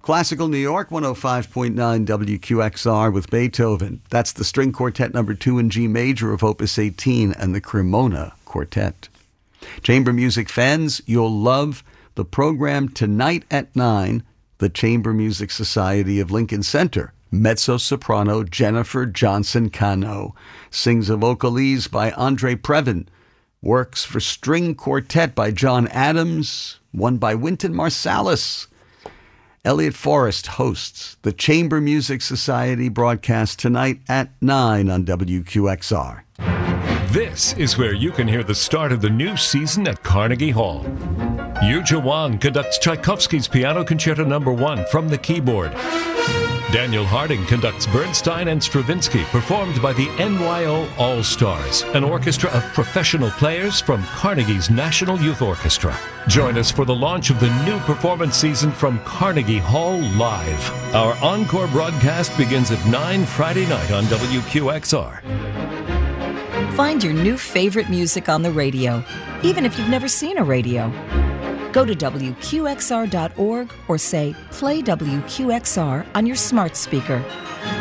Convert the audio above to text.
Classical New York, 105.9 WQXR with Beethoven. That's the String Quartet No. 2 in G major of Opus 18 and the Cremona Quartet. Chamber music fans, you'll love the program tonight at 9, the Chamber Music Society of Lincoln Center. Mezzo-soprano Jennifer Johnson-Cano sings a vocalese by Andre Previn. Works for string quartet by John Adams, one by Wynton Marsalis. Elliot Forrest hosts the Chamber Music Society broadcast tonight at 9 on WQXR. This is where you can hear the start of the new season at Carnegie Hall. Yuja Wang conducts Tchaikovsky's Piano Concerto No. 1 from the keyboard. Daniel Harding conducts Bernstein and Stravinsky, performed by the NYO All-Stars, an orchestra of professional players from Carnegie's National Youth Orchestra. Join us for the launch of the new performance season from Carnegie Hall Live. Our encore broadcast begins at 9 Friday night on WQXR. Find your new favorite music on the radio, even if you've never seen a radio. Go to WQXR.org or say, play WQXR on your smart speaker.